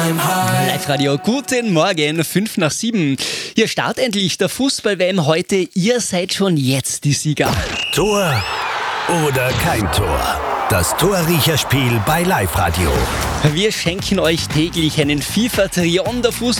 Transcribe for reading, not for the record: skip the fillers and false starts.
Live-Radio, guten Morgen, 6:55. Hier startet endlich der Fußball-WM heute. Ihr seid schon jetzt die Sieger. Tor oder kein Tor? Das Torriecherspiel bei Live-Radio. Wir schenken euch täglich einen FIFA-Trion der Fußball.